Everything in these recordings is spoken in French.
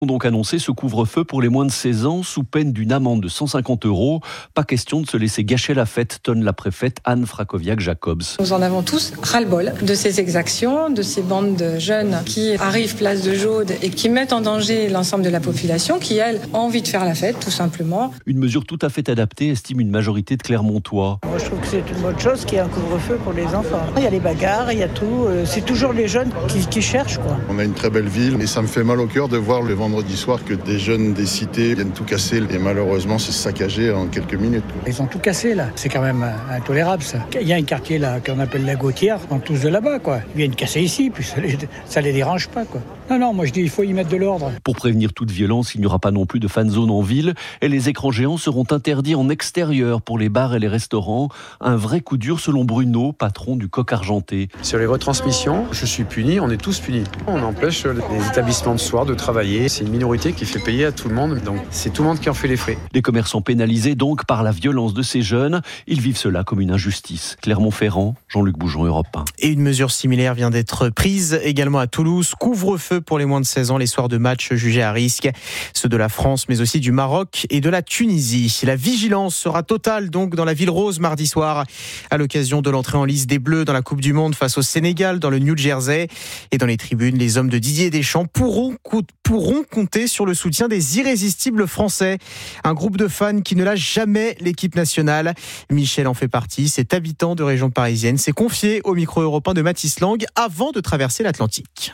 ont donc annoncé ce couvre-feu pour les moins de 16 ans sous peine d'une amende de 150 €. Pas question de se laisser gâcher la fête, tonne la préfète Anne Frakowiak-Jacobs. Nous en avons tous ras-le-bol de ces exactions, de ces bandes de jeunes qui arrivent place de Jaude et qui mettent en danger l'ensemble de la population qui, elle, a envie de faire la fête, tout simplement. Une mesure tout à fait adaptée, estime une majorité de Clermontois. Moi, je trouve que c'est une bonne chose qu'il y ait un couvre-feu pour les enfants. Il y a les bagarres, il y a tout. C'est toujours les jeunes qui cherchent, quoi. On a une très belle ville et ça me fait mal au cœur de voir le vendredi soir que des jeunes des cités viennent tout casser et malheureusement c'est saccagé en quelques minutes. Ils ont tout cassé là, c'est quand même intolérable ça. Il y a un quartier là qu'on appelle la Gautière, ils sont tous de là-bas quoi. Ils viennent casser ici, puis ça les dérange pas quoi. Non, moi je dis il faut y mettre de l'ordre. Pour prévenir toute violence, il n'y aura pas non plus de fan zone en ville et les écrans géants seront interdits en extérieur pour les bars et les restaurants. Un vrai coup dur selon Bruno, patron du Coq Argenté. Sur les retransmissions, je suis puni, on est tous punis. On empêche les établissements de soir de travailler. C'est une minorité qui fait payer à tout le monde, donc c'est tout le monde qui en fait les frais. Les commerçants pénalisés donc par la violence de ces jeunes, ils vivent cela comme une injustice. Clermont-Ferrand, Jean-Luc Bougeon, Europe 1. Et une mesure similaire vient d'être prise également à Toulouse. Couvre-feu pour les moins de 16 ans, les soirs de match jugés à risque. Ceux de la France, mais aussi du Maroc et de la Tunisie. La vigilance sera totale donc dans la Ville Rose mardi soir à l'occasion de l'entrée en lice des Bleus dans la Coupe du Monde face au Sénégal dans le New Jersey. Et dans les tribunes, les hommes de Didier Deschamps pourront compter sur le soutien des irrésistibles Français. Un groupe de fans qui ne lâche jamais l'équipe nationale. Michel en fait partie. Cet habitant de région parisienne s'est confié au micro européen de Mathis Lang avant de traverser l'Atlantique.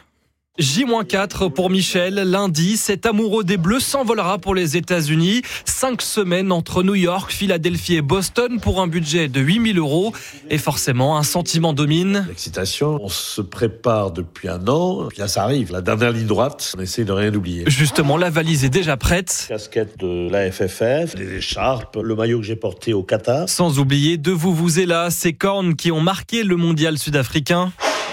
J-4 pour Michel. Lundi, cet amoureux des Bleus s'envolera pour les États-Unis. 5 semaines entre New York, Philadelphie et Boston pour un budget de 8 000 €. Et forcément, un sentiment domine. L'excitation, on se prépare depuis un an. Puis là, ça arrive. La dernière ligne droite, on essaie de rien oublier. Justement, la valise est déjà prête. Casquette de la FFF, des écharpes, le maillot que j'ai porté au Qatar. Sans oublier de vuvuzela, ces cornes qui ont marqué le mondial sud-africain.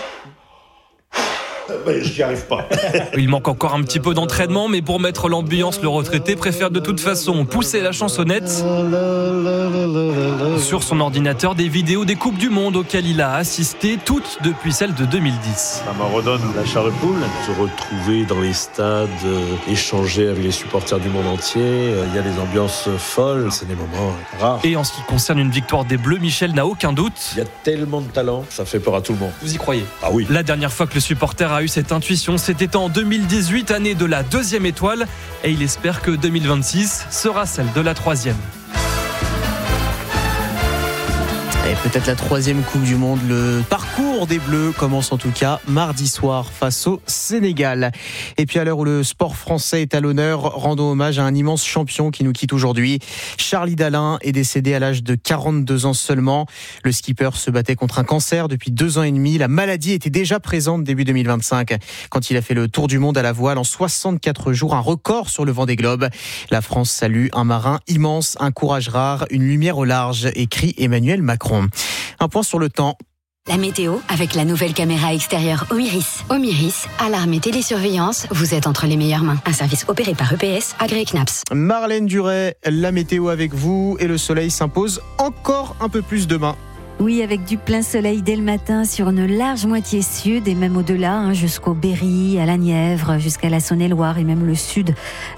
J'y arrive pas. Il manque encore un petit peu d'entraînement, mais pour mettre l'ambiance, le retraité préfère de toute façon pousser la chansonnette. Sur son ordinateur, des vidéos des Coupes du Monde auxquelles il a assisté, toutes depuis celle de 2010. Ça me redonne la chair de poule. Se retrouver dans les stades, échanger avec les supporters du monde entier. Il y a des ambiances folles, c'est des moments rares. Et en ce qui concerne une victoire des Bleus, Michel n'a aucun doute. Il y a tellement de talent, ça fait peur à tout le monde. Vous y croyez ? Ah oui. La dernière fois que le supporter a eu cette intuition, c'était en 2018, année de la 2e étoile, et il espère que 2026 sera celle de la 3e. Et peut-être la 3e Coupe du Monde. Le parcours des Bleus commence en tout cas mardi soir face au Sénégal. Et puis à l'heure où le sport français est à l'honneur, rendons hommage à un immense champion qui nous quitte aujourd'hui. Charlie Dalin est décédé à l'âge de 42 ans seulement. Le skipper se battait contre un cancer depuis 2 ans et demi. La maladie était déjà présente début 2025 quand il a fait le tour du monde à la voile en 64 jours, un record sur le Vendée Globe. La France salue un marin immense, un courage rare, une lumière au large, écrit Emmanuel Macron. Un point sur le temps. La météo avec la nouvelle caméra extérieure Omiris. Omiris, alarme et télésurveillance, vous êtes entre les meilleures mains. Un service opéré par EPS, agréé CNAPS. Marlène Duret, la météo avec vous et le soleil s'impose encore un peu plus demain. Oui, avec du plein soleil dès le matin sur une large moitié sud et même au-delà, jusqu'au Berry, à la Nièvre, jusqu'à la Saône-et-Loire et même le sud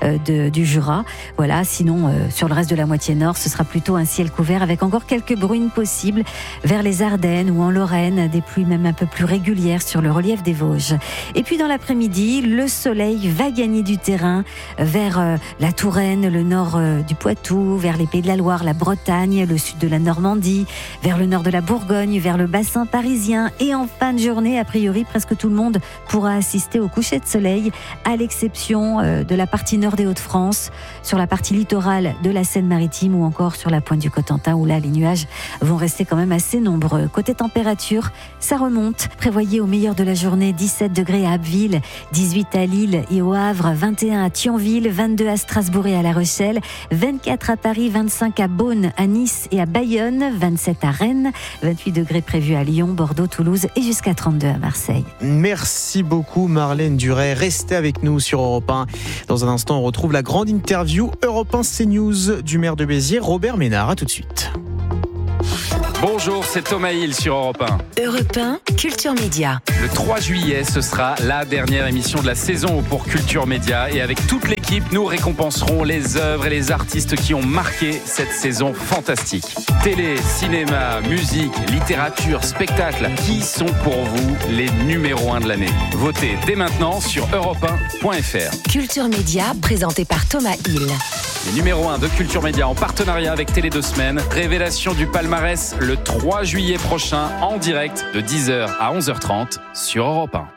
du Jura. Voilà, sinon sur le reste de la moitié nord, ce sera plutôt un ciel couvert avec encore quelques bruines possibles vers les Ardennes ou en Lorraine, des pluies même un peu plus régulières sur le relief des Vosges. Et puis dans l'après-midi, le soleil va gagner du terrain vers la Touraine, le nord du Poitou, vers les Pays de la Loire, la Bretagne, le sud de la Normandie, vers le nord de la Bourgogne, vers le bassin parisien. Et en fin de journée, a priori, presque tout le monde pourra assister au coucher de soleil, à l'exception de la partie nord des Hauts-de-France, sur la partie littorale de la Seine-Maritime ou encore sur la pointe du Cotentin, où là, les nuages vont rester quand même assez nombreux. Côté température, ça remonte. Prévoyez au meilleur de la journée 17 degrés à Abbeville, 18 à Lille et au Havre, 21 à Thionville, 22 à Strasbourg et à La Rochelle, 24 à Paris, 25 à Beaune, à Nice et à Bayonne, 27 à Rennes, 28 degrés prévus à Lyon, Bordeaux, Toulouse et jusqu'à 32 à Marseille. Merci beaucoup Marlène Duret. Restez avec nous sur Europe 1. Dans un instant, on retrouve la grande interview Europe 1 CNews du maire de Béziers, Robert Ménard. À tout de suite. Bonjour, c'est Thomas Hill sur Europe 1. Europe 1, Culture Média. Le 3 juillet, ce sera la dernière émission de la saison pour Culture Média. Et avec toute l'équipe, nous récompenserons les œuvres et les artistes qui ont marqué cette saison fantastique. Télé, cinéma, musique, littérature, spectacle. Qui sont pour vous les numéros 1 de l'année? Votez dès maintenant sur europe1.fr. Culture Média, présenté par Thomas Hill. Les numéros 1 de Culture Média en partenariat avec Télé 2 Semaines. Révélation du palmarès le 3 juillet prochain en direct de 10h à 11h30 sur Europe 1.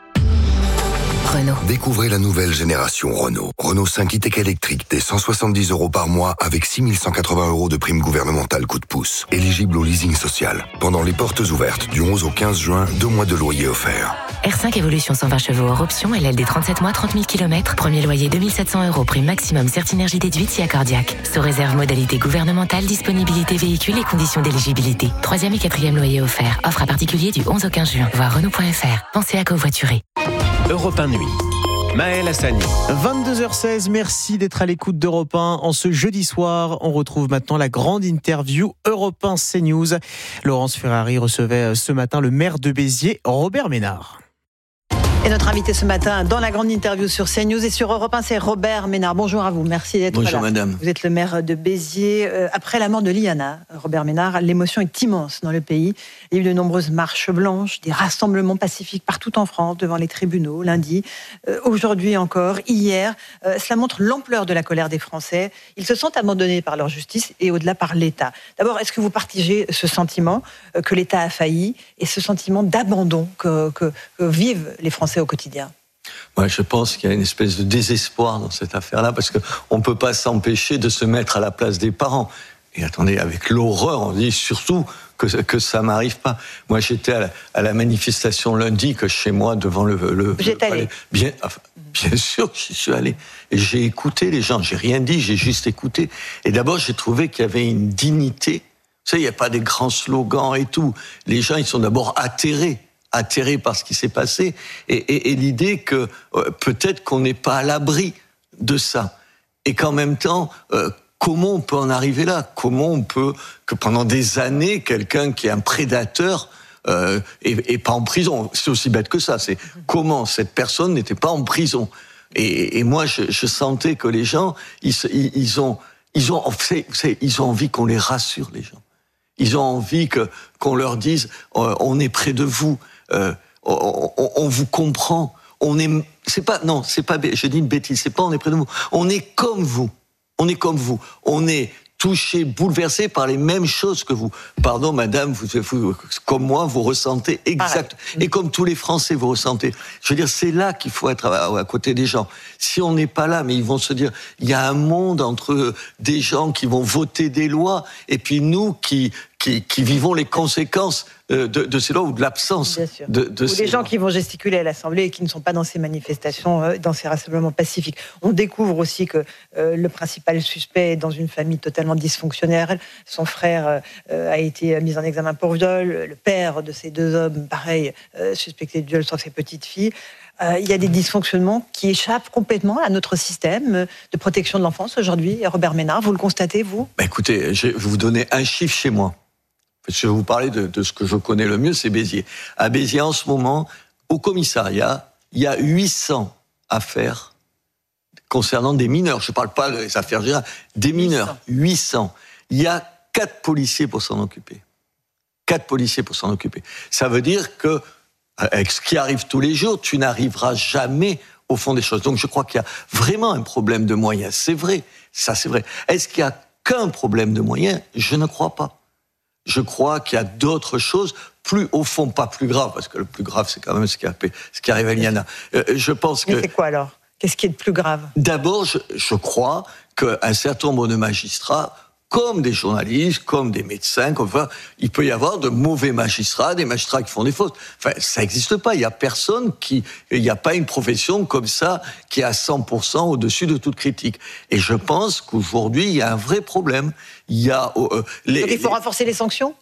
Renault. Découvrez la nouvelle génération Renault. Renault 5 e-Tech électrique dès 170 € par mois avec 6 180 € de prime gouvernementale coup de pouce. Éligible au leasing social. Pendant les portes ouvertes du 11 au 15 juin, 2 mois de loyer offerts. R5 Evolution 120 chevaux hors option, LLD 37 mois, 30 000 km. Premier loyer 2 700 €, prime maximum Certinergie déduite si accordiaque. Sous réserve modalité gouvernementale, disponibilité véhicule et conditions d'éligibilité. 3e et 4e loyer offert. Offre à particulier du 11 au 15 juin. Voir Renault.fr. Pensez à covoiturer. Europe 1 Nuit. Maël Hassani. 22h16, merci d'être à l'écoute d'Europe 1. En ce jeudi soir, on retrouve maintenant la grande interview Europe 1 CNews. Laurence Ferrari recevait ce matin le maire de Béziers, Robert Ménard. Et notre invité ce matin dans la grande interview sur CNews et sur Europe 1, c'est Robert Ménard. Bonjour à vous, merci d'être là. Bonjour madame. Vous êtes le maire de Béziers. Après la mort de Liana, Robert Ménard, l'émotion est immense dans le pays. Il y a eu de nombreuses marches blanches, des rassemblements pacifiques partout en France, devant les tribunaux, lundi, aujourd'hui encore, hier. Cela montre l'ampleur de la colère des Français. Ils se sentent abandonnés par leur justice et au-delà par l'État. D'abord, est-ce que vous partagez ce sentiment que l'État a failli et ce sentiment d'abandon que vivent les Français au quotidien? Moi, je pense qu'il y a une espèce de désespoir dans cette affaire-là, parce qu'on ne peut pas s'empêcher de se mettre à la place des parents. Et attendez, avec l'horreur, on dit surtout que ça m'arrive pas. Moi, j'étais à la manifestation lundi, que chez moi, devant le Vous êtes allé? Bien sûr, j'y suis allé. Et j'ai écouté les gens, j'ai rien dit, j'ai juste écouté. Et d'abord, j'ai trouvé qu'il y avait une dignité. Vous savez, il n'y a pas des grands slogans et tout. Les gens, ils sont d'abord atterrés par ce qui s'est passé, et l'idée que peut-être qu'on n'est pas à l'abri de ça. Et qu'en même temps, comment on peut en arriver là? Comment on peut, que pendant des années, quelqu'un qui est un prédateur est pas en prison? C'est aussi bête que ça. C'est comment cette personne n'était pas en prison. Et moi, je sentais que les gens, ils ont envie qu'on les rassure, les gens. Ils ont envie qu'on leur dise, on est près de vous. On vous comprend. Je dis une bêtise, c'est pas on est près de vous. On est comme vous. On est touché, bouleversé par les mêmes choses que vous. Pardon, madame, vous comme moi, vous ressentez exact. Et comme tous les Français, vous ressentez. Je veux dire, c'est là qu'il faut être à côté des gens. Si on n'est pas là, mais ils vont se dire, il y a un monde entre des gens qui vont voter des lois et puis nous qui vivons les conséquences de ces lois ou de l'absence de ces lois. Ou les gens lois qui vont gesticuler à l'Assemblée et qui ne sont pas dans ces manifestations, dans ces rassemblements pacifiques. On découvre aussi que le principal suspect est dans une famille totalement dysfonctionnelle. Son frère a été mis en examen pour viol. Le père de ces deux hommes, pareil, suspecté de viol sur ses petites filles. Il y a des dysfonctionnements qui échappent complètement à notre système de protection de l'enfance aujourd'hui. Robert Ménard, vous le constatez, vous? Écoutez, je vais vous donner un chiffre chez moi. Je vais vous parler de ce que je connais le mieux, c'est Béziers. À Béziers, en ce moment, au commissariat, il y a 800 affaires concernant des mineurs. Je ne parle pas des affaires générales, des mineurs. 800. Il y a 4 policiers pour s'en occuper. 4 policiers pour s'en occuper. Ça veut dire que, avec ce qui arrive tous les jours, tu n'arriveras jamais au fond des choses. Donc je crois qu'il y a vraiment un problème de moyens. C'est vrai, ça c'est vrai. Est-ce qu'il y a qu'un problème de moyens? Je ne crois pas. Je crois qu'il y a d'autres choses, plus au fond, pas plus graves, parce que le plus grave, c'est quand même ce qui arrive à Liana. Je pense que... Mais c'est quoi alors? Qu'est-ce qui est de plus grave? D'abord, je crois qu'un certain nombre de magistrats, comme des journalistes, comme des médecins, il peut y avoir de mauvais magistrats, des magistrats qui font des fautes. Enfin, ça n'existe pas. Il y a personne il n'y a pas une profession comme ça qui est à 100% au-dessus de toute critique. Et je pense qu'aujourd'hui, il y a un vrai problème. Il faut renforcer les sanctions?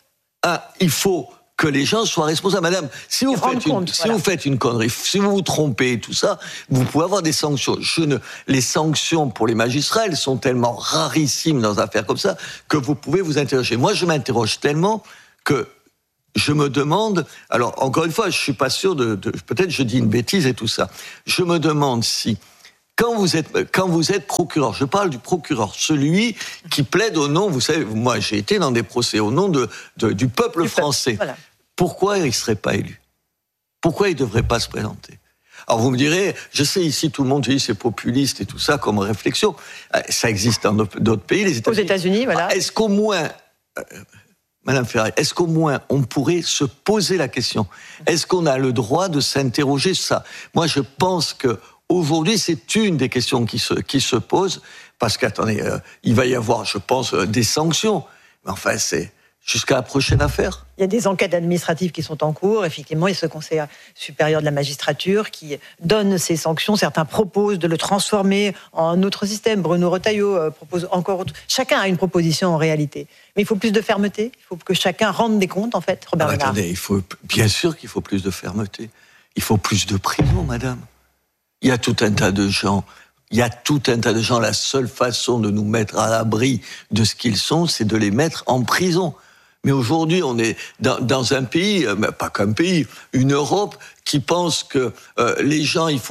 Il faut que les gens soient responsables. Madame, si vous faites une connerie, si vous vous trompez, tout ça, vous pouvez avoir des sanctions. Les sanctions pour les magistrats, elles sont tellement rarissimes dans des affaires comme ça que vous pouvez vous interroger. Moi, je m'interroge tellement que je me demande, alors encore une fois, je suis pas sûr peut-être je dis une bêtise et tout ça. Je me demande si quand vous êtes procureur, je parle du procureur, celui qui plaide au nom, vous savez, moi j'ai été dans des procès au nom du peuple français. Voilà. Pourquoi il ne serait pas élu ? Pourquoi il ne devrait pas se présenter ? Alors vous me direz, je sais ici tout le monde dit c'est populiste et tout ça comme réflexion. Ça existe dans d'autres pays, les États-Unis. Aux États-Unis, voilà. Est-ce qu'au moins, Madame Ferrari, est-ce qu'au moins on pourrait se poser la question ? Est-ce qu'on a le droit de s'interroger sur ça ? Moi je pense que aujourd'hui c'est une des questions qui se posent parce qu'attendez, il va y avoir, je pense, des sanctions. Mais enfin c'est jusqu'à la prochaine affaire. Il y a des enquêtes administratives qui sont en cours. Effectivement, il y a ce Conseil supérieur de la magistrature qui donne ces sanctions. Certains proposent de le transformer en autre système. Bruno Retailleau propose encore autre. Chacun a une proposition en réalité. Mais il faut plus de fermeté. Il faut que chacun rende des comptes, en fait, Robert Ménard. Attendez, bien sûr qu'il faut plus de fermeté. Il faut plus de prison, madame. Il y a tout un tas de gens. La seule façon de nous mettre à l'abri de ce qu'ils sont, c'est de les mettre en prison. Mais aujourd'hui, on est dans un pays, pas qu'un pays, une Europe qui pense que les gens, il faut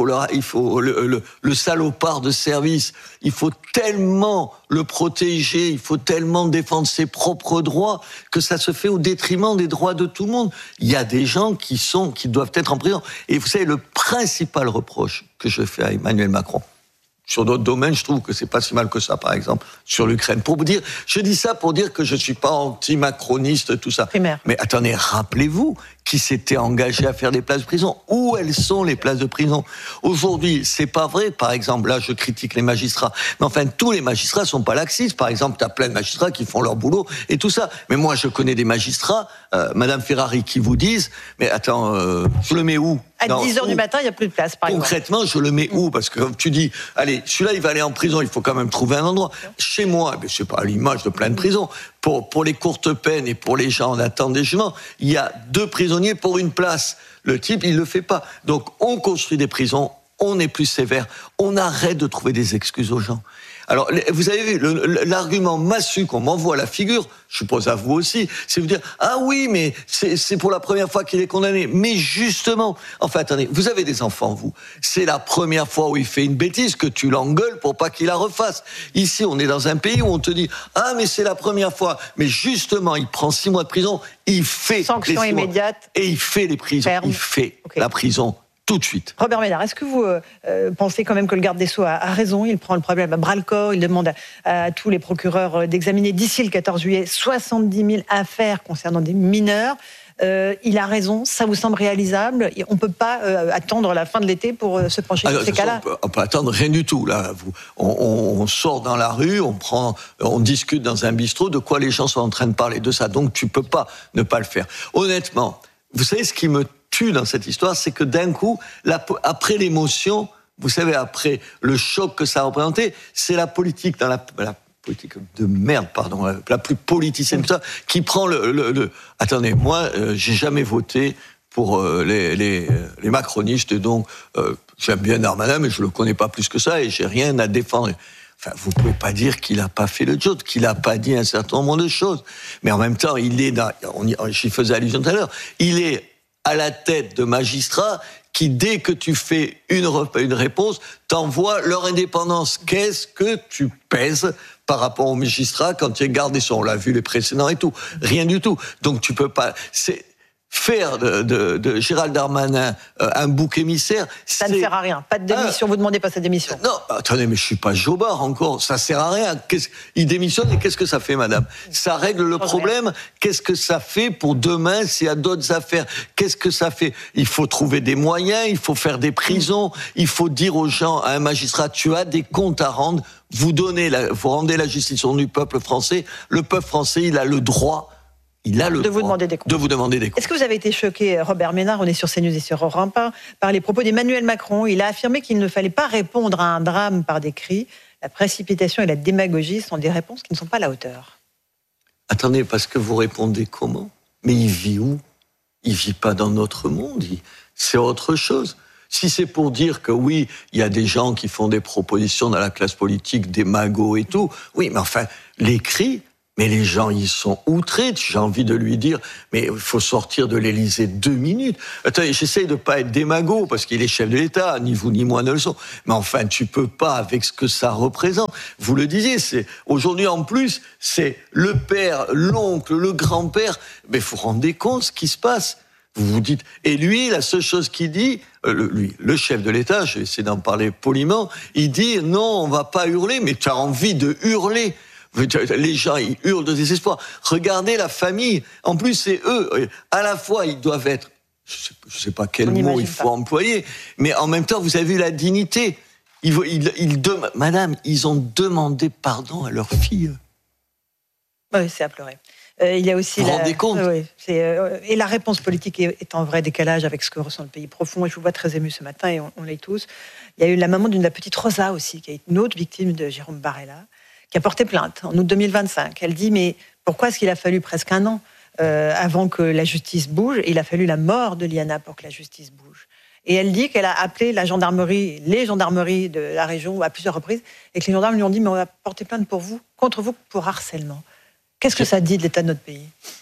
le salopard de service, il faut tellement le protéger, il faut tellement défendre ses propres droits que ça se fait au détriment des droits de tout le monde. Il y a des gens qui doivent être en prison. Et vous savez, le principal reproche que je fais à Emmanuel Macron, sur d'autres domaines, je trouve que c'est pas si mal que ça, par exemple, sur l'Ukraine. Je dis ça pour dire que je suis pas anti-macroniste, tout ça. Primaire. Mais attendez, rappelez-vous qui s'était engagé à faire des places de prison. Où elles sont, les places de prison ? Aujourd'hui, c'est pas vrai. Par exemple, là, je critique les magistrats. Mais enfin, tous les magistrats sont pas laxistes. Par exemple, t'as plein de magistrats qui font leur boulot et tout ça. Mais moi, je connais des magistrats, Madame Ferrari, qui vous disent, mais attends, je le mets où ? À 10h du matin, il n'y a plus de place, par exemple. Concrètement, je le mets où ? Parce que comme tu dis, allez, celui-là, il va aller en prison, il faut quand même trouver un endroit. Chez moi, c'est pas à l'image de plein de prisons. Pour les courtes peines et pour les gens en attente des jugements, il y a 2 prisonniers pour une place. Le type, il le fait pas. Donc, on construit des prisons, on est plus sévère, on arrête de trouver des excuses aux gens. Alors, vous avez vu, l'argument massu qu'on m'envoie à la figure, je suppose à vous aussi, c'est vous dire, ah oui, mais c'est pour la première fois qu'il est condamné. Mais justement, enfin, attendez, vous avez des enfants, vous. C'est la première fois où il fait une bêtise que tu l'engueules pour pas qu'il la refasse. Ici, on est dans un pays où on te dit, ah, mais c'est la première fois. Mais justement, il prend 6 mois de prison, il fait sanction immédiate. Et il fait les prisons. Ferme. Il fait la prison. Tout de suite. Robert Ménard, est-ce que vous pensez quand même que le garde des Sceaux a raison ? Il prend le problème à bras-le-corps, il demande à tous les procureurs d'examiner d'ici le 14 juillet 70 000 affaires concernant des mineurs. Il a raison, ça vous semble réalisable ? On ne peut pas attendre la fin de l'été pour se pencher sur ces cas-là ? On peut attendre rien du tout. Là, on sort dans la rue, on discute dans un bistrot, de quoi les gens sont en train de parler, de ça. Donc tu ne peux pas ne pas le faire. Honnêtement, vous savez ce qui me tue dans cette histoire, c'est que d'un coup, après l'émotion, vous savez, après le choc que ça a représenté, c'est la politique, dans la politique de merde, pardon, la plus politicienne que ça, qui prend le... Attendez, moi, j'ai jamais voté pour les macronistes, et donc j'aime bien Darmanin, mais je le connais pas plus que ça, et j'ai rien à défendre. Enfin, vous pouvez pas dire qu'il a pas fait le job, qu'il a pas dit un certain nombre de choses. Mais en même temps, il est j'y faisais allusion tout à l'heure, il est à la tête de magistrats qui, dès que tu fais une réponse, t'envoient leur indépendance. Qu'est-ce que tu pèses par rapport aux magistrats quand tu es garde des Sceaux ? On l'a vu les précédents et tout. Rien du tout. Donc tu peux pas... Faire de Gérald Darmanin un bouc émissaire... Ça ne sert à rien. Pas de démission. Vous ne demandez pas sa démission. Non, attendez, mais je suis pas Jobard encore. Ça sert à rien. Il démissionne et qu'est-ce que ça fait, madame ? Ça règle le problème. Qu'est-ce que ça fait pour demain s'il y a d'autres affaires ? Qu'est-ce que ça fait ? Il faut trouver des moyens, il faut faire des prisons, il faut dire aux gens, à un magistrat, tu as des comptes à rendre, vous rendez la justice au nom du peuple français. Le peuple français, il a le droit... de vous demander des comptes. Est-ce que vous avez été choqué, Robert Ménard, on est sur CNews et sur Europe 1, par les propos d'Emmanuel Macron ? Il a affirmé qu'il ne fallait pas répondre à un drame par des cris. La précipitation et la démagogie sont des réponses qui ne sont pas à la hauteur. Attendez, parce que vous répondez comment ? Mais il vit où ? Il vit pas dans notre monde. C'est autre chose. Si c'est pour dire que oui, il y a des gens qui font des propositions dans la classe politique, des magots et tout, oui, mais enfin, les cris, Mais les gens, ils sont outrés. J'ai envie de lui dire, mais il faut sortir de l'Élysée 2 minutes. Attendez, j'essaye de pas être démago, parce qu'il est chef de l'État, ni vous ni moi ne le sont. Mais enfin, tu peux pas avec ce que ça représente. Vous le disiez, aujourd'hui en plus, c'est le père, l'oncle, le grand-père. Mais vous vous rendez compte ce qui se passe. Vous vous dites, et lui, la seule chose qu'il dit, le chef de l'État, je vais essayer d'en parler poliment, il dit, non, on va pas hurler, mais tu as envie de hurler. Les gens, ils hurlent de désespoir. Regardez la famille. En plus, c'est eux. À la fois, ils doivent être... Je sais pas quel mot il faut employer. Mais en même temps, vous avez vu la dignité. Madame, ils ont demandé pardon à leur fille. Oui, c'est à pleurer. Il y a aussi vous vous rendez compte ? Oui, et la réponse politique est en vrai décalage avec ce que ressent le pays profond. Et je vous vois très ému ce matin, et on l'est tous. Il y a eu la maman de la petite Rosa aussi, qui est une autre victime de Jérôme Barella, qui a porté plainte en août 2025. Elle dit, mais pourquoi est-ce qu'il a fallu presque 1 an avant que la justice bouge ? Il a fallu la mort de Liana pour que la justice bouge. Et elle dit qu'elle a appelé les gendarmeries de la région à plusieurs reprises, et que les gendarmes lui ont dit, mais on va porter plainte contre vous pour harcèlement. Qu'est-ce que ça dit de l'état de notre pays ?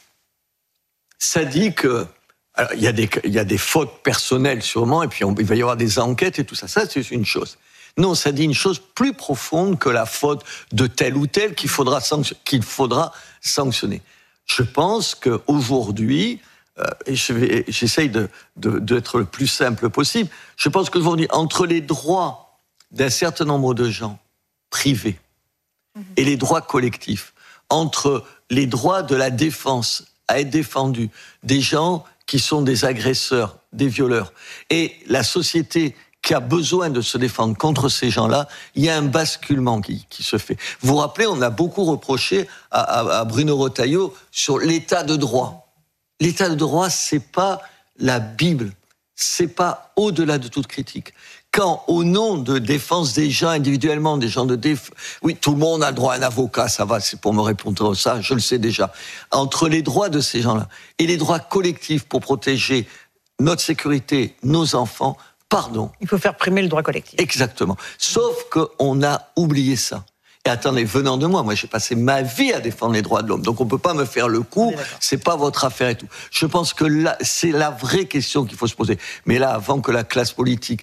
Ça dit que... Alors, il y a des fautes personnelles sûrement, et puis il va y avoir des enquêtes et tout ça. Ça, c'est une chose. Non, ça dit une chose plus profonde que la faute de tel ou tel qu'il faudra sanctionner. Je pense qu'aujourd'hui, et j'essaye d'être le plus simple possible, je pense qu'aujourd'hui, entre les droits d'un certain nombre de gens privés et les droits collectifs, entre les droits de la défense à être défendus, des gens qui sont des agresseurs, des violeurs, et la société qui a besoin de se défendre contre ces gens-là, il y a un basculement qui se fait. Vous vous rappelez, on a beaucoup reproché à Bruno Retailleau sur l'état de droit. L'état de droit, c'est pas la Bible, c'est pas au-delà de toute critique. Quand, au nom de défense des gens individuellement, des gens de oui, tout le monde a le droit à un avocat, ça va, c'est pour me répondre à ça, je le sais déjà. Entre les droits de ces gens-là et les droits collectifs pour protéger notre sécurité, nos enfants, pardon. Il faut faire primer le droit collectif. Exactement. Sauf qu'on a oublié ça. Et attendez, venant de moi, j'ai passé ma vie à défendre les droits de l'homme. Donc on peut pas me faire le coup, c'est pas votre affaire et tout. Je pense que là, c'est la vraie question qu'il faut se poser. Mais là, avant que la classe politique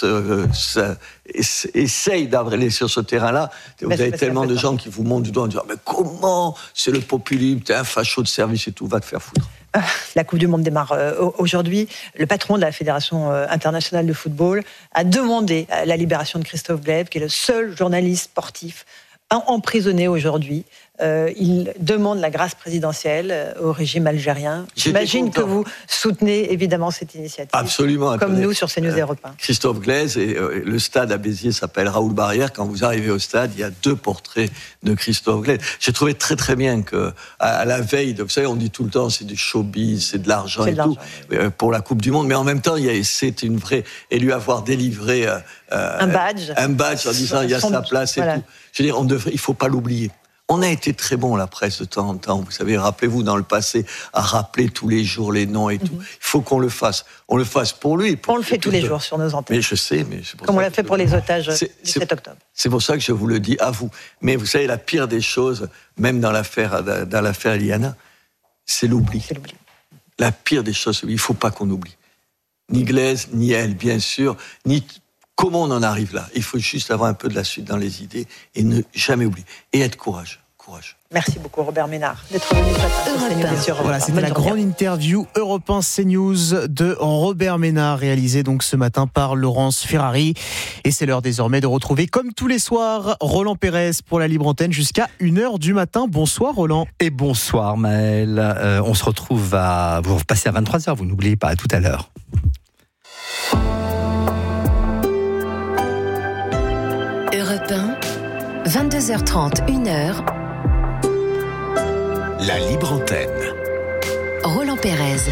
essaye d'aller sur ce terrain-là, vous avez tellement de gens qui vous montent du doigt en disant, mais comment ? C'est le populisme, t'es un facho de service et tout, va te faire foutre. La Coupe du Monde démarre aujourd'hui. Le patron de la Fédération internationale de football a demandé la libération de Christophe Glaivre, qui est le seul journaliste sportif emprisonné aujourd'hui. Il demande la grâce présidentielle au régime algérien. J'imagine que vous soutenez évidemment cette initiative. Absolument. Comme nous sur CNews Europe 1. Christophe Glaivre, et le stade à Béziers s'appelle Raoul Barrière. Quand vous arrivez au stade, il y a 2 portraits de Christophe Glaivre. J'ai trouvé très très bien que à la veille, vous savez, on dit tout le temps c'est du showbiz, c'est de l'argent et tout pour la Coupe du Monde, mais en même temps, c'est une vraie, et lui avoir délivré un badge en disant il y a sa place et tout. Je veux dire, il faut pas l'oublier. On a été très bon, la presse, de temps en temps. Vous savez, rappelez-vous, dans le passé, à rappeler tous les jours les noms et tout. Il faut qu'on le fasse. On le fasse pour lui. On le fait tous les jours sur nos antennes. Mais je sais, mais c'est pour comme ça on l'a fait pour les otages du 7 octobre. C'est pour ça que je vous le dis à vous. Mais vous savez, la pire des choses, même dans l'affaire Liana, c'est l'oubli. La pire des choses, il ne faut pas qu'on oublie. Ni Glaise, ni elle, bien sûr, ni... Comment on en arrive là ? Il faut juste avoir un peu de la suite dans les idées et ne jamais oublier. Et être courageux. Merci beaucoup Robert Ménard d'être venu sur CNews. Voilà, c'était la grande interview Europe 1 CNews de Robert Ménard, réalisée donc ce matin par Laurence Ferrari. Et c'est l'heure désormais de retrouver, comme tous les soirs, Roland Pérez pour la libre antenne jusqu'à 1h du matin. Bonsoir Roland. Et bonsoir Maël. On se retrouve vous repassez à 23h, vous n'oubliez pas, à tout à l'heure. Europe 1, 22h30, 1h. La libre antenne. Roland Pérez.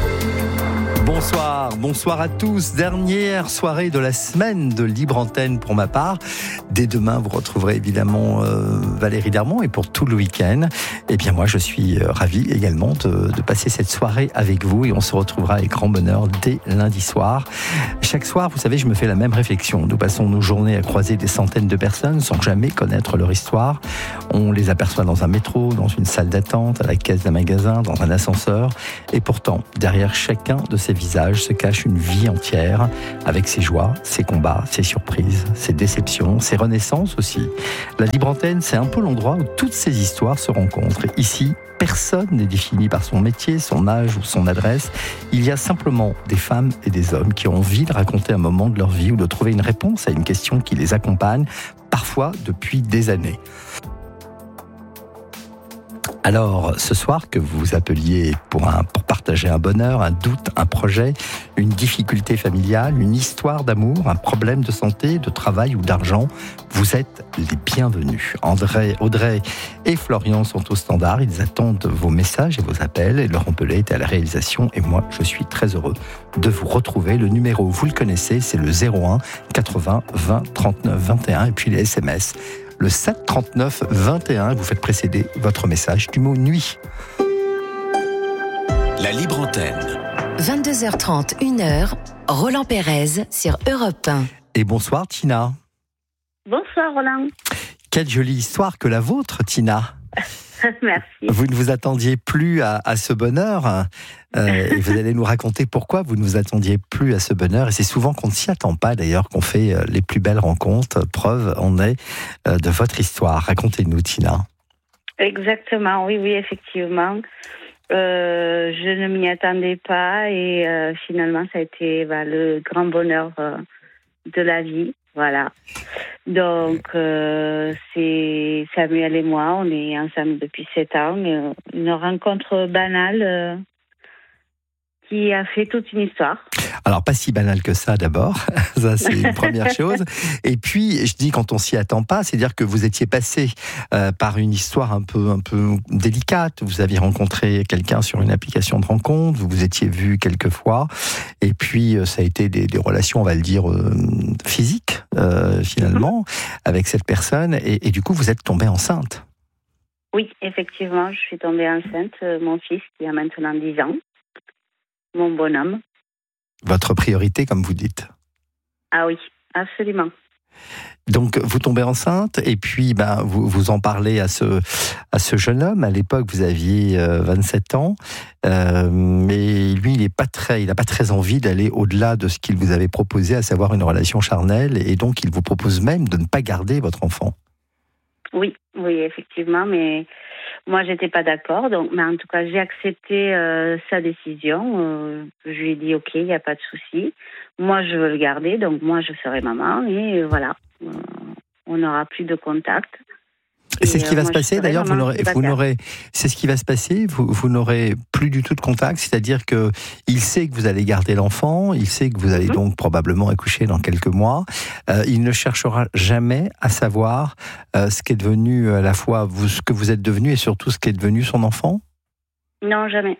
Bonsoir à tous. Dernière soirée de la semaine de Libre Antenne pour ma part. Dès demain, vous retrouverez évidemment Valérie Darmon et pour tout le week-end. Eh bien moi, je suis ravi également de passer cette soirée avec vous et on se retrouvera avec grand bonheur dès lundi soir. Chaque soir, vous savez, je me fais la même réflexion. Nous passons nos journées à croiser des centaines de personnes sans jamais connaître leur histoire. On les aperçoit dans un métro, dans une salle d'attente, à la caisse d'un magasin, dans un ascenseur. Et pourtant, derrière chacun de ces visages se cache une vie entière, avec ses joies, ses combats, ses surprises, ses déceptions, ses renaissances aussi. La Libre Antenne, c'est un peu l'endroit où toutes ces histoires se rencontrent. Ici, personne n'est défini par son métier, son âge ou son adresse. Il y a simplement des femmes et des hommes qui ont envie de raconter un moment de leur vie ou de trouver une réponse à une question qui les accompagne, parfois depuis des années. Alors, ce soir, que vous vous appeliez pour partager un bonheur, un doute, un projet, une difficulté familiale, une histoire d'amour, un problème de santé, de travail ou d'argent, vous êtes les bienvenus. Audrey et Florian sont au standard, ils attendent vos messages et vos appels, et Laurent Pellet est à la réalisation, et moi, je suis très heureux de vous retrouver. Le numéro, vous le connaissez, c'est le 01 80 20 39 21, et puis les SMS. Le 7 39 21, vous faites précéder votre message du mot nuit. La Libre Antenne. 22h30, 1h, Roland Pérez sur Europe 1. Et bonsoir Tina. Bonsoir Roland. Quelle jolie histoire que la vôtre, Tina. Merci. Vous ne vous attendiez plus à ce bonheur et vous allez nous raconter pourquoi vous ne vous attendiez plus à ce bonheur. Et c'est souvent qu'on ne s'y attend pas d'ailleurs qu'on fait les plus belles rencontres. Preuve en est de votre histoire. Racontez-nous, Tina. Exactement, oui, effectivement. Je ne m'y attendais pas et finalement ça a été le grand bonheur de la vie. Voilà. Donc, c'est Samuel et moi, on est ensemble depuis 7 ans. Une rencontre banale qui a fait toute une histoire. Alors, pas si banal que ça d'abord, ça c'est une première chose. Et puis, je dis quand on s'y attend pas, c'est-à-dire que vous étiez passé par une histoire un peu délicate. Vous aviez rencontré quelqu'un sur une application de rencontre, vous vous étiez vu quelques fois, et puis ça a été des relations, on va le dire, physiques finalement, avec cette personne, et du coup vous êtes tombée enceinte. Oui, effectivement, je suis tombée enceinte, mon fils qui a maintenant 10 ans, mon bonhomme. Votre priorité, comme vous dites. Ah oui, absolument. Donc, vous tombez enceinte et puis vous en parlez à ce jeune homme. À l'époque, vous aviez 27 ans, mais lui, il n'a pas très envie d'aller au-delà de ce qu'il vous avait proposé, à savoir une relation charnelle, et donc il vous propose même de ne pas garder votre enfant. Oui, effectivement, mais moi, j'étais pas d'accord. Mais en tout cas, j'ai accepté sa décision. Je lui ai dit, OK, il n'y a pas de souci. Moi, je veux le garder, donc moi, je serai maman. Et voilà, on n'aura plus de contact. Et c'est ce qui va se passer, d'ailleurs, c'est ce qui va se passer, vous n'aurez plus du tout de contact, c'est-à-dire qu'il sait que vous allez garder l'enfant, il sait que vous allez donc probablement accoucher dans quelques mois, il ne cherchera jamais à savoir ce qu'est devenu à la fois ce que vous êtes devenu et surtout ce qu'est devenu son enfant ? Non, jamais.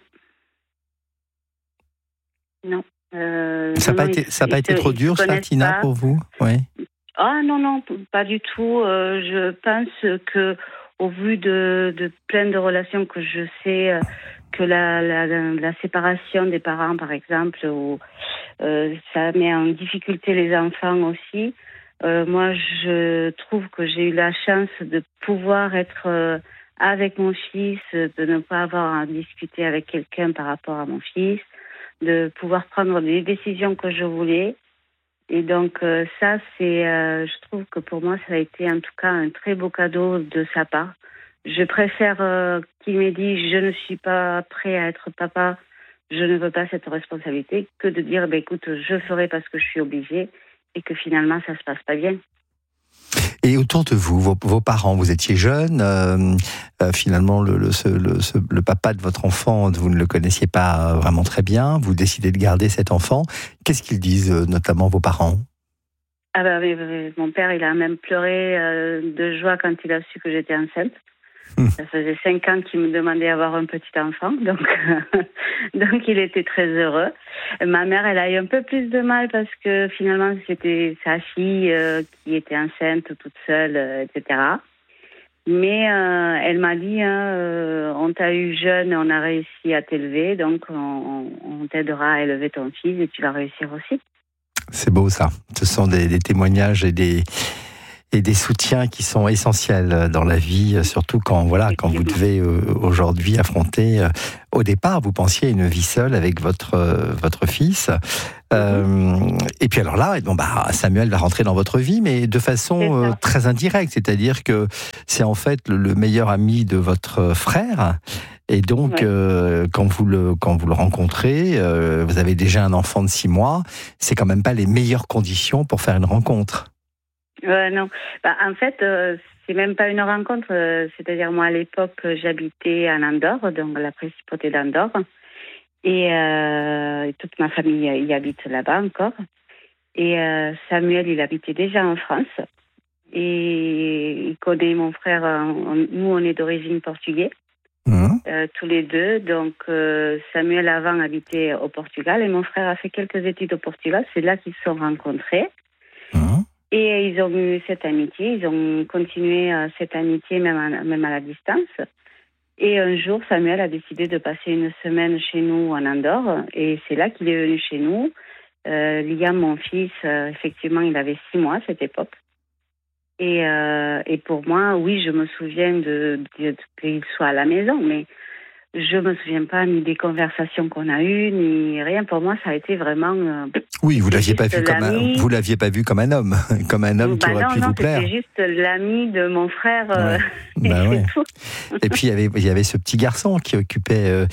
Non. Ça n'a pas été trop dur, ça, Tina, pour vous ? Oui. Ah non, pas du tout. Je pense que, au vu de plein de relations que je sais, que la séparation des parents, par exemple, ça met en difficulté les enfants aussi. Moi, je trouve que j'ai eu la chance de pouvoir être avec mon fils, de ne pas avoir à discuter avec quelqu'un par rapport à mon fils, de pouvoir prendre les décisions que je voulais. Et donc ça, je trouve que pour moi, ça a été en tout cas un très beau cadeau de sa part. Je préfère qu'il m'ait dit « je ne suis pas prêt à être papa, je ne veux pas cette responsabilité » que de dire « écoute, je ferai parce que je suis obligée » et que finalement, ça se passe pas bien. Et autour de vous, vos parents, vous étiez jeunes, finalement le papa de votre enfant, vous ne le connaissiez pas vraiment très bien, vous décidez de garder cet enfant. Qu'est-ce qu'ils disent, notamment vos parents ? Mon père, il a même pleuré de joie quand il a su que j'étais enceinte. Ça faisait 5 ans qu'il me demandait d'avoir un petit enfant, donc il était très heureux. Ma mère, elle a eu un peu plus de mal parce que finalement, c'était sa fille qui était enceinte toute seule, etc. Mais elle m'a dit, on t'a eu jeune, on a réussi à t'élever, donc on t'aidera à élever ton fils et tu vas réussir aussi. C'est beau ça. Ce sont des témoignages et des soutiens qui sont essentiels dans la vie, surtout quand vous devez aujourd'hui affronter. Au départ, vous pensiez à une vie seule avec votre fils. Et puis alors là, Samuel va rentrer dans votre vie, mais de façon très indirecte, c'est-à-dire que c'est en fait le meilleur ami de votre frère. Et donc, quand vous le rencontrez, vous avez déjà un enfant de 6 mois. C'est quand même pas les meilleures conditions pour faire une rencontre. Non. En fait, c'est même pas une rencontre. C'est-à-dire, moi, à l'époque, j'habitais en Andorre, donc la principauté d'Andorre. Et toute ma famille y habite là-bas encore. Et Samuel, il habitait déjà en France. Et il connaît mon frère. Nous, on est d'origine portugaise. Tous les deux. Donc, Samuel, avant, habitait au Portugal. Et mon frère a fait quelques études au Portugal. C'est là qu'ils se sont rencontrés. Et ils ont eu cette amitié, ils ont continué cette amitié même à la distance. Et un jour, Samuel a décidé de passer une semaine chez nous en Andorre. Et c'est là qu'il est venu chez nous. Liam, mon fils, effectivement, il avait 6 mois à cette époque. Et pour moi, oui, je me souviens qu'il soit à la maison, mais je me souviens pas ni des conversations qu'on a eues, ni rien. Pour moi, ça a été vraiment... oui, vous l'aviez pas vu comme un homme, qui aurait pu vous plaire. C'était juste l'ami de mon frère. Ouais. Tout. Et puis il y avait ce petit garçon qui occupait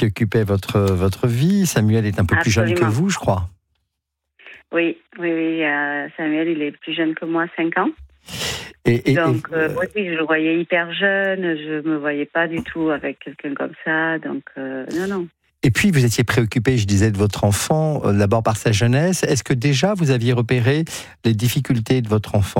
votre vie. Samuel est un peu plus jeune que vous, je crois. Oui. Samuel, il est plus jeune que moi, 5 ans. Donc, oui, je le voyais hyper jeune, je me voyais pas du tout avec quelqu'un comme ça, donc non. Et puis, vous étiez préoccupé, je disais, de votre enfant, d'abord par sa jeunesse. Est-ce que déjà, vous aviez repéré les difficultés de votre enfant ?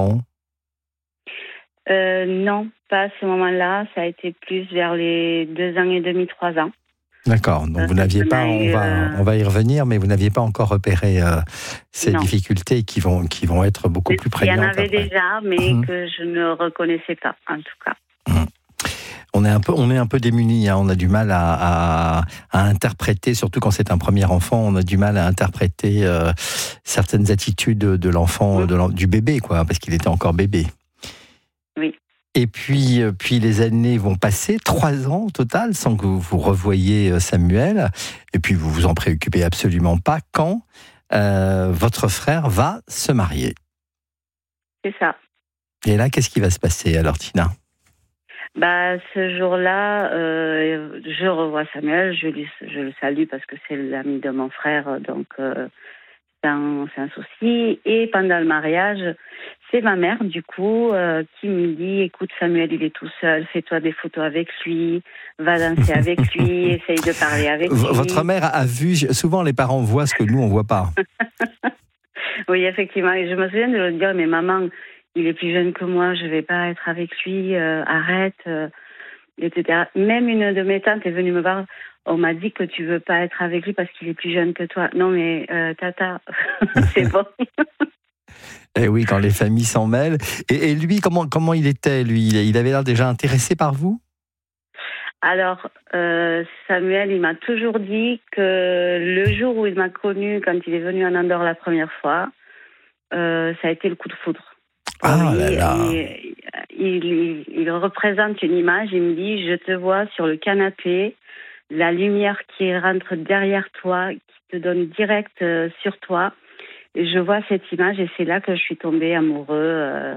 Non, pas à ce moment-là, ça a été plus vers les 2 ans et demi, 3 ans. D'accord, donc vous n'aviez pas, on va y revenir, mais vous n'aviez pas encore repéré ces difficultés qui vont être beaucoup plus prégnantes. Il y en avait déjà, mais que je ne reconnaissais pas, en tout cas. On est un peu démunis, on a du mal à interpréter, surtout quand c'est un premier enfant, on a du mal à interpréter certaines attitudes de l'enfant, du bébé, quoi, parce qu'il était encore bébé. Oui. Et puis les années vont passer, 3 ans au total, sans que vous revoyiez Samuel. Et puis vous vous en préoccupez absolument pas quand votre frère va se marier. C'est ça. Et là, qu'est-ce qui va se passer alors, Tina ? Ce jour-là, je revois Samuel, je le salue parce que c'est l'ami de mon frère, donc c'est un souci. Et pendant le mariage, c'est ma mère, du coup, qui me dit, écoute, Samuel, il est tout seul, fais-toi des photos avec lui, va danser avec lui, essaye de parler avec lui. Votre mère a vu, souvent les parents voient ce que nous, on voit pas. Oui, effectivement, et je me souviens de lui dire, mais maman, il est plus jeune que moi, je vais pas être avec lui, arrête, etc. Même une de mes tantes est venue me voir, on m'a dit que tu veux pas être avec lui parce qu'il est plus jeune que toi. Non mais tata, c'est bon. Et oui, quand les familles s'en mêlent. Et lui, comment il était, lui ? Il avait l'air déjà intéressé par vous ? Alors, Samuel, il m'a toujours dit que le jour où il m'a connue, quand il est venu en Andorre la première fois, ça a été le coup de foudre. Ah là là. Il représente une image, il me dit, je te vois sur le canapé, la lumière qui rentre derrière toi, qui te donne direct sur toi. Et je vois cette image et c'est là que je suis tombée amoureux.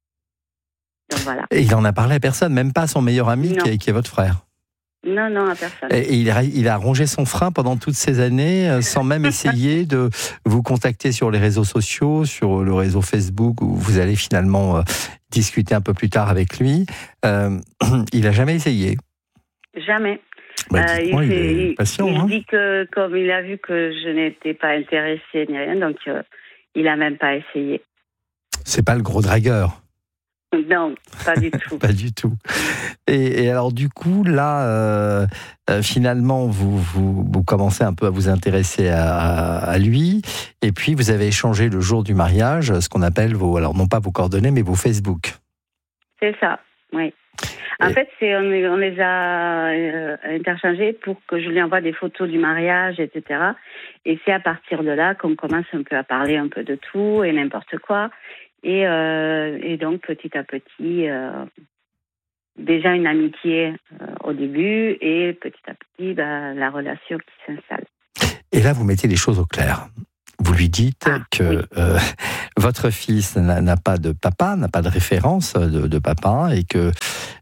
Donc voilà. Et il en a parlé à personne, même pas à son meilleur ami qui est votre frère. Non, à personne. Et il a rongé son frein pendant toutes ces années, sans même essayer de vous contacter sur les réseaux sociaux, sur le réseau Facebook, où vous allez finalement discuter un peu plus tard avec lui. Il n'a jamais essayé. Jamais. Il est patient. Il dit que, comme il a vu que je n'étais pas intéressée ni rien, donc il n'a même pas essayé. C'est pas le gros dragueur. Non, pas du tout. Pas du tout. Et alors du coup, là, finalement, vous commencez un peu à vous intéresser à lui, et puis vous avez échangé le jour du mariage, ce qu'on appelle alors non pas vos coordonnées, mais vos Facebook. C'est ça, oui. En fait, on les a interchangés pour que je lui envoie des photos du mariage, etc. Et c'est à partir de là qu'on commence un peu à parler un peu de tout et n'importe quoi. Et donc, petit à petit, déjà une amitié au début et petit à petit, la relation qui s'installe. Et là, vous mettez les choses au clair. Vous lui dites que votre fils n'a pas de papa, n'a pas de référence de papa, et que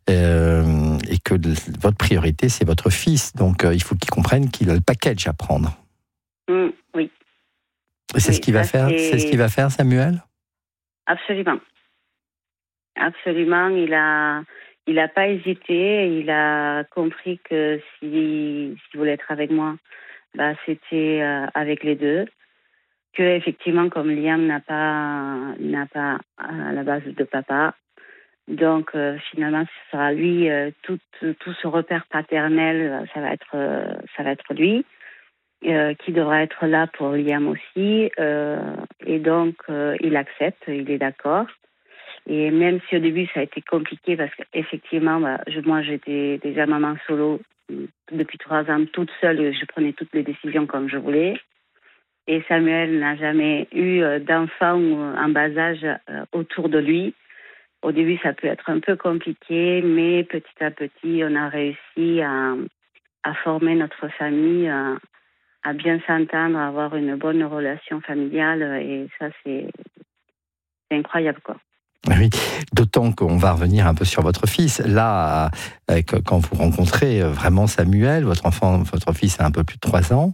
votre priorité, c'est votre fils. Donc, il faut qu'il comprenne qu'il a le package à prendre. Oui. Et c'est ce qu'il va faire. C'est ce qu'il va faire, Samuel ? Absolument. Absolument. Il a pas hésité. Il a compris que s'il voulait être avec moi, c'était avec les deux. Que effectivement, comme Liam n'a pas à la base de papa, donc finalement, ce sera lui tout ce repère paternel. Ça va être lui. Qui devra être là pour Liam aussi. Et donc, il accepte, il est d'accord. Et même si au début, ça a été compliqué, parce qu'effectivement, moi, j'étais déjà maman solo depuis 3 ans, toute seule, je prenais toutes les décisions comme je voulais. Et Samuel n'a jamais eu d'enfant en bas âge autour de lui. Au début, ça peut être un peu compliqué, mais petit à petit, on a réussi à former notre famille, à bien s'entendre, à avoir une bonne relation familiale, et ça, c'est incroyable, quoi. Oui, d'autant qu'on va revenir un peu sur votre fils. Là, quand vous rencontrez vraiment Samuel, votre fils a un peu plus de 3 ans,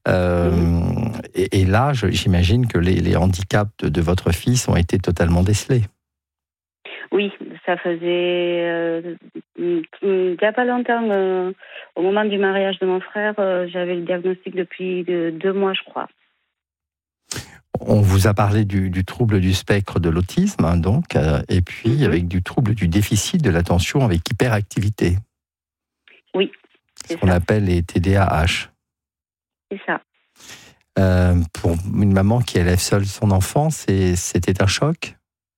et là, j'imagine que les handicaps de votre fils ont été totalement décelés. Oui, ça faisait il n'y a pas longtemps, au moment du mariage de mon frère, j'avais le diagnostic depuis 2 mois, je crois. On vous a parlé du trouble du spectre de l'autisme, hein, donc, et puis avec du trouble du déficit de l'attention avec hyperactivité. Oui, c'est ce qu'on appelle les TDAH. C'est ça. Pour une maman qui élève seule son enfant, c'était un choc ?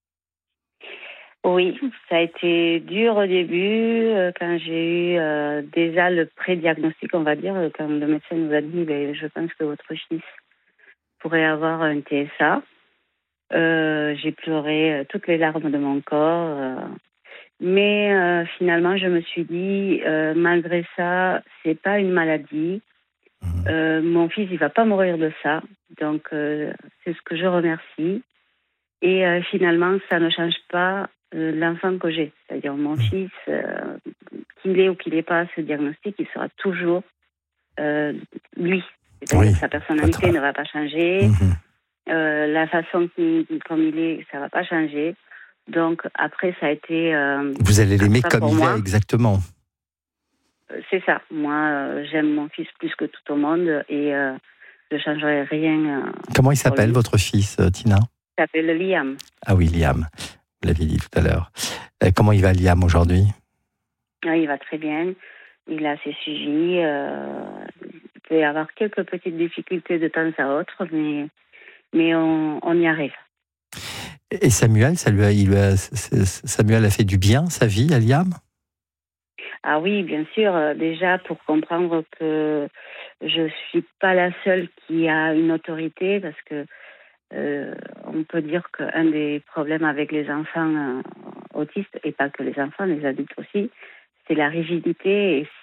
Oui, ça a été dur au début, quand j'ai eu déjà le pré-diagnostic, on va dire, quand le médecin nous a dit je pense que votre fils pourrait avoir un TSA. J'ai pleuré toutes les larmes de mon corps. Mais finalement, je me suis dit, malgré ça, c'est pas une maladie. Mon fils, il va pas mourir de ça. Donc, c'est ce que je remercie. Et finalement, ça ne change pas l'enfant que j'ai. C'est-à-dire, mon fils, qu'il ait ou qu'il n'ait pas ce diagnostic, il sera toujours lui. C'est-à-dire sa personnalité ne va pas changer. La façon comme il est, ça ne va pas changer. Donc, après, ça a été... Vous allez l'aimer comme il est, exactement. C'est ça. Moi, j'aime mon fils plus que tout au monde, et je ne changerai rien. Comment il s'appelle, votre fils, Tina ? Il s'appelle Liam. Ah oui, Liam. Vous l'aviez dit tout à l'heure. Comment il va, Liam, aujourd'hui ? Il va très bien. Il a ses suivis. Il peut y avoir quelques petites difficultés de temps à autre, mais on y arrive. Et Samuel, Samuel a fait du bien, sa vie, à Liam ? Ah oui, bien sûr. Déjà, pour comprendre que je ne suis pas la seule qui a une autorité, parce que on peut dire qu'un des problèmes avec les enfants autistes, et pas que les enfants, les adultes aussi, c'est la rigidité. Et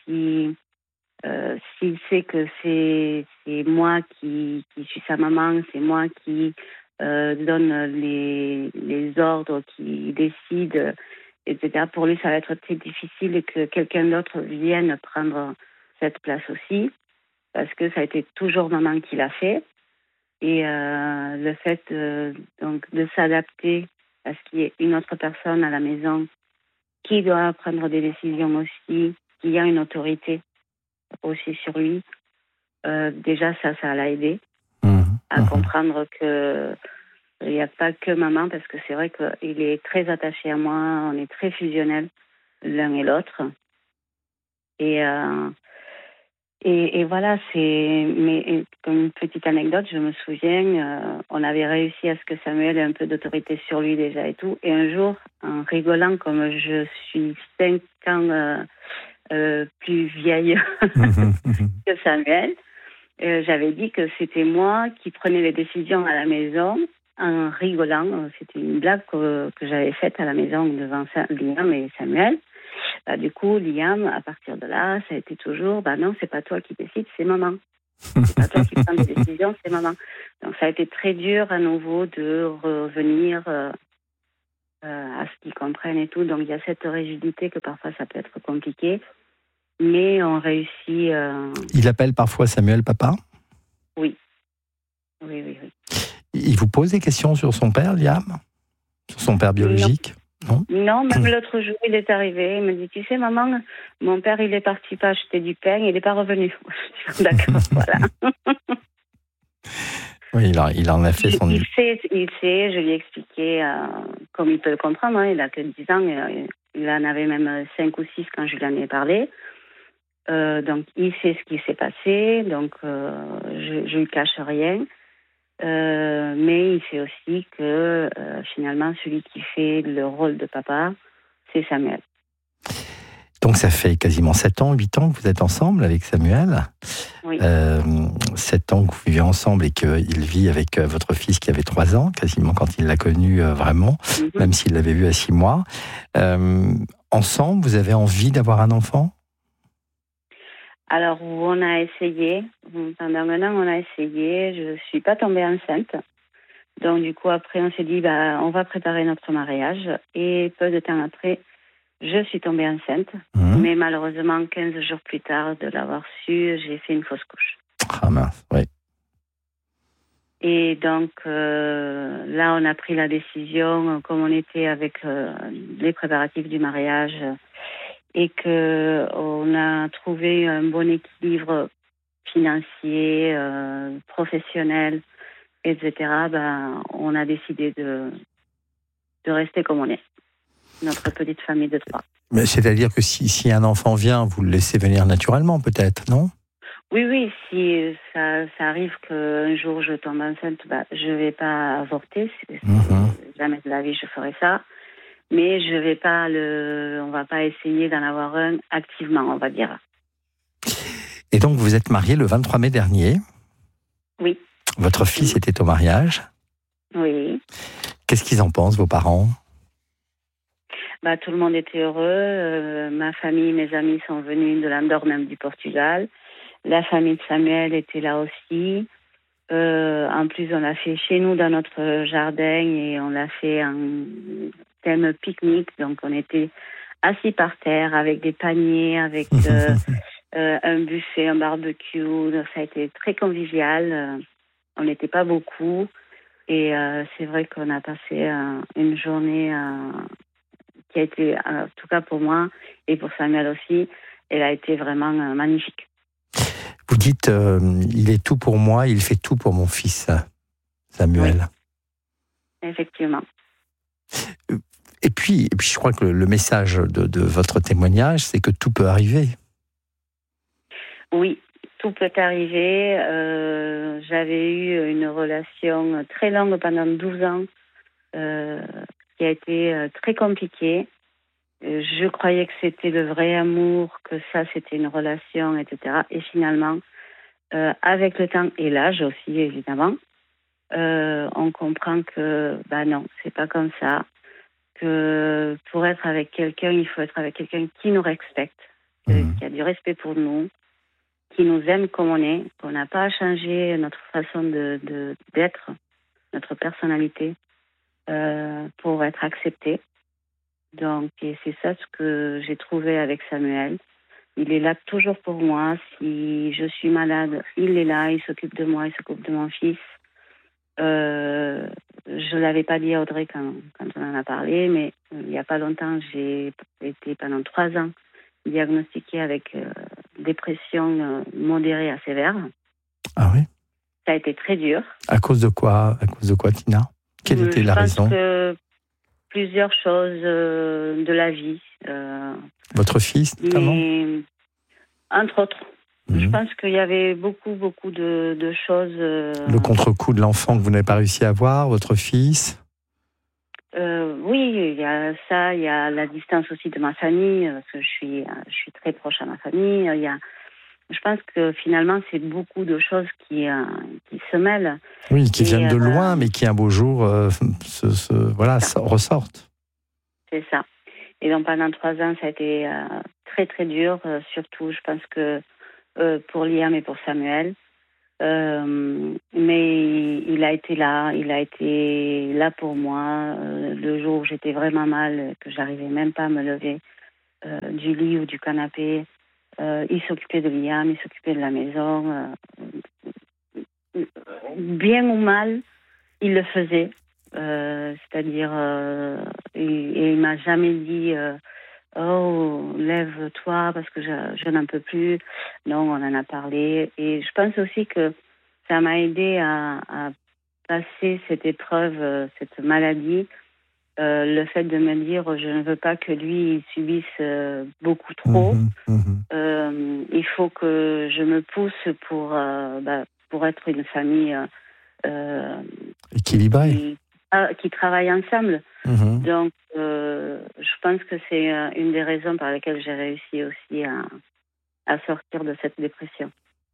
s'il sait que c'est moi qui suis sa maman, c'est moi qui donne les ordres, qui décide, etc., pour lui, ça va être très difficile que quelqu'un d'autre vienne prendre cette place aussi, parce que ça a été toujours maman qui l'a fait. Et le fait donc de s'adapter à ce qu'il y ait une autre personne à la maison qui doit prendre des décisions aussi, qui a une autorité aussi sur lui, déjà ça l'a aidé à comprendre que Il n'y a pas que maman, parce que c'est vrai qu'il est très attaché à moi, on est très fusionnels l'un et l'autre. Et voilà, mais comme une petite anecdote, je me souviens, on avait réussi à ce que Samuel ait un peu d'autorité sur lui déjà et tout. Et un jour, en rigolant, comme je suis 5 ans plus vieille que Samuel, j'avais dit que c'était moi qui prenais les décisions à la maison en rigolant. C'était une blague que j'avais faite à la maison devant Liam et Samuel. Du coup, Liam, à partir de là, ça a été toujours, non, c'est pas toi qui décides, c'est maman. C'est pas toi qui prends des décisions, c'est maman. Donc ça a été très dur à nouveau de revenir à ce qu'ils comprennent et tout. Donc il y a cette rigidité que parfois ça peut être compliqué, mais on réussit. Il appelle parfois Samuel papa ? Oui. Il vous pose des questions sur son père, Liam ? Sur son père biologique ? Non, même l'autre jour, il est arrivé. Il me dit, tu sais, maman, mon père, il est parti pas acheter du pain, il n'est pas revenu. D'accord, voilà. Oui, il en a fait son... Il sait, je lui ai expliqué, comme il peut le comprendre, hein, il n'a que 10 ans, il en avait même 5 ou 6 quand je lui en ai parlé. Donc, il sait ce qui s'est passé, donc je lui cache rien. Mais il sait aussi que finalement, celui qui fait le rôle de papa, c'est Samuel. Donc ça fait quasiment 7 ans, 8 ans que vous êtes ensemble avec Samuel. Oui. 7 ans que vous vivez ensemble et qu'il vit avec votre fils qui avait 3 ans, quasiment quand il l'a connu vraiment, même s'il l'avait vu à 6 mois. Ensemble, vous avez envie d'avoir un enfant ? Alors, on a essayé. Pendant un an, on a essayé. Je ne suis pas tombée enceinte. Donc, du coup, après, on s'est dit, on va préparer notre mariage. Et peu de temps après, je suis tombée enceinte. Mais malheureusement, 15 jours plus tard de l'avoir su, j'ai fait une fausse couche. Ah mince, oui. Et donc, là, on a pris la décision, comme on était avec les préparatifs du mariage, et qu'on a trouvé un bon équilibre financier, professionnel, etc., on a décidé de rester comme on est, notre petite famille de 3. Mais c'est-à-dire que si un enfant vient, vous le laissez venir naturellement, peut-être, non ? Oui, si ça arrive qu'un jour je tombe enceinte, je ne vais pas avorter, jamais de la vie je ferai ça. Mais on va pas essayer d'en avoir un activement, on va dire. Et donc, vous êtes mariés le 23 mai dernier. Oui. Votre fils était au mariage. Oui. Qu'est-ce qu'ils en pensent, vos parents ? Tout le monde était heureux. Ma famille, mes amis sont venus de l'Andorre, même du Portugal. La famille de Samuel était là aussi. En plus, on l'a fait chez nous, dans notre jardin, et on l'a fait en thème pique-nique. Donc, on était assis par terre avec des paniers, avec un buffet, un barbecue. Donc, ça a été très convivial. On n'était pas beaucoup. Et c'est vrai qu'on a passé une journée qui a été, en tout cas pour moi, et pour Samuel aussi, elle a été vraiment magnifique. Vous dites, il est tout pour moi, il fait tout pour mon fils, Samuel. Oui. Effectivement. Et puis, je crois que le message de votre témoignage, c'est que tout peut arriver. Oui, tout peut arriver. J'avais eu une relation très longue pendant 12 ans, qui a été très compliquée. Je croyais que c'était le vrai amour, que ça, c'était une relation, etc. Et finalement, avec le temps et l'âge aussi, évidemment, on comprend que, non, c'est pas comme ça. Que pour être avec quelqu'un, il faut être avec quelqu'un qui nous respecte, qui a du respect pour nous, qui nous aime comme on est, qu'on n'a pas à changer notre façon d'être, notre personnalité, pour être accepté. Donc, et c'est ça ce que j'ai trouvé avec Samuel. Il est là toujours pour moi. Si je suis malade, il est là, il s'occupe de moi, il s'occupe de mon fils. Je ne l'avais pas dit à Audrey quand on en a parlé, mais il n'y a pas longtemps, j'ai été pendant 3 ans diagnostiquée avec dépression modérée à sévère. Ah oui ? Ça a été très dur. À cause de quoi, Tina ? Quelle était la raison ? Je pense que plusieurs choses de la vie. Votre fils, notamment ? Entre autres. Je pense qu'il y avait beaucoup de choses. Le contre-coup de l'enfant que vous n'avez pas réussi à voir, votre fils ? Oui, il y a ça, il y a la distance aussi de ma famille, parce que je suis très proche à ma famille. Je pense que finalement, c'est beaucoup de choses qui se mêlent. Oui, qui viennent de loin, mais qui un beau jour ressortent. C'est ça. Et donc pendant 3 ans, ça a été très très dur, surtout je pense que pour Liam et pour Samuel. Mais il a été là pour moi le jour où j'étais vraiment mal, que j'arrivais même pas à me lever du lit ou du canapé. Il s'occupait de Liam, il s'occupait de la maison. Bien ou mal, il le faisait. C'est-à-dire, et il m'a jamais dit oh, lève-toi parce que je n'en peux plus. Non, on en a parlé. Et je pense aussi que ça m'a aidé à passer cette épreuve, cette maladie. Le fait de me dire je ne veux pas que lui il subisse beaucoup trop. Il faut que je me pousse pour être une famille équilibrée. Qui travaille ensemble. Donc, je pense que c'est une des raisons par lesquelles j'ai réussi aussi à sortir de cette dépression.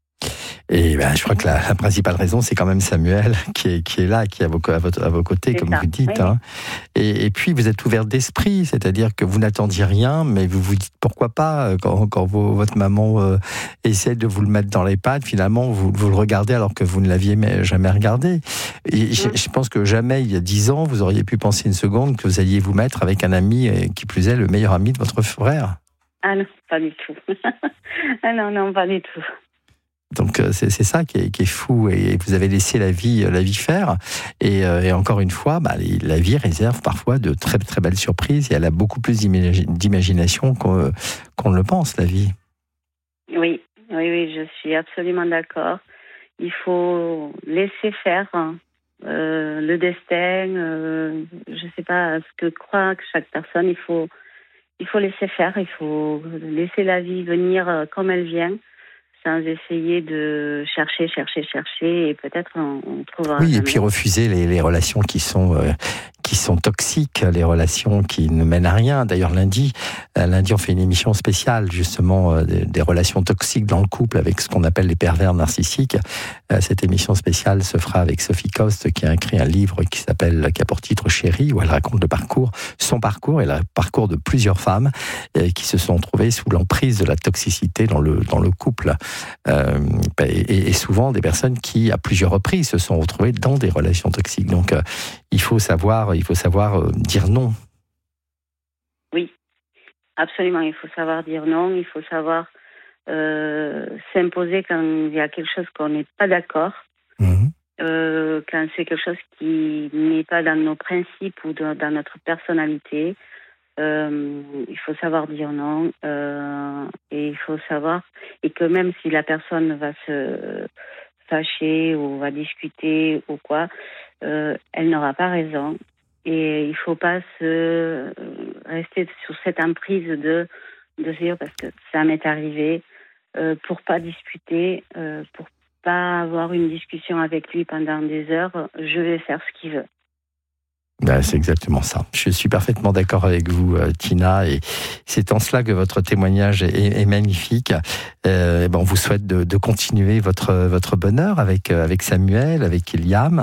Et je crois que la principale raison, c'est quand même Samuel qui est là, qui est à vos côtés, comme vous dites. Oui. Hein. Et puis, vous êtes ouvert d'esprit, c'est-à-dire que vous n'attendiez rien, mais vous vous dites pourquoi pas, quand votre maman essaie de vous le mettre dans les pattes, finalement, vous le regardez alors que vous ne l'aviez jamais regardé. Et je pense que jamais, il y a 10 ans, vous auriez pu penser une seconde que vous alliez vous mettre avec un ami, qui plus est le meilleur ami de votre frère. Ah non, pas du tout. Ah non, pas du tout. Donc c'est ça qui est fou, et vous avez laissé la vie faire, et encore une fois, la vie réserve parfois de très très belles surprises, et elle a beaucoup plus d'imagination qu'on ne le pense, la vie. Oui, je suis absolument d'accord. Il faut laisser faire le destin, je sais pas ce que croit chaque personne. Il faut laisser faire, il faut laisser la vie venir comme elle vient, sans essayer de chercher, et peut-être on trouvera. Oui, et puis refuser les relations qui sont toxiques, les relations qui ne mènent à rien. D'ailleurs, lundi, on fait une émission spéciale, justement, des relations toxiques dans le couple, avec ce qu'on appelle les pervers narcissiques. Cette émission spéciale se fera avec Sophie Coste, qui a écrit un livre qui a pour titre Chérie, où elle raconte son parcours et le parcours de plusieurs femmes qui se sont trouvées sous l'emprise de la toxicité dans le couple. Et souvent des personnes qui, à plusieurs reprises, se sont retrouvées dans des relations toxiques. Donc, il faut savoir dire non. Oui, absolument. Il faut savoir dire non. Il faut savoir s'imposer quand il y a quelque chose qu'on n'est pas d'accord. Quand c'est quelque chose qui n'est pas dans nos principes ou dans notre personnalité. Il faut savoir dire non, et il faut savoir, et que même si la personne va se fâcher ou va discuter ou quoi, elle n'aura pas raison, et il faut pas rester sur cette emprise de se dire, parce que ça m'est arrivé, pour pas discuter, pour pas avoir une discussion avec lui pendant des heures, je vais faire ce qu'il veut. C'est exactement ça. Je suis parfaitement d'accord avec vous, Tina, et c'est en cela que votre témoignage est magnifique. On vous souhaite de continuer votre bonheur avec Samuel, avec Liam.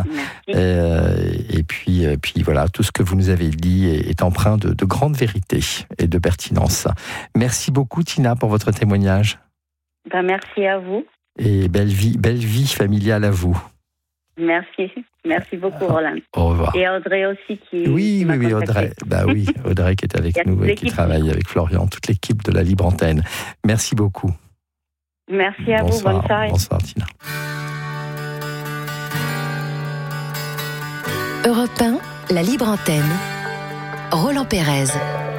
Et puis voilà, tout ce que vous nous avez dit est empreint de grande vérité et de pertinence. Merci beaucoup, Tina, pour votre témoignage. Merci à vous. Et belle vie familiale à vous. Merci beaucoup, Roland. Au revoir. Et Audrey aussi qui. Oui, Audrey. Audrey qui est avec nous et qui travaille avec Florian, toute l'équipe de la Libre Antenne. Merci beaucoup. Merci à vous, bonne soirée. Bonsoir, Tina. Europe 1, la Libre Antenne. Roland Pérez.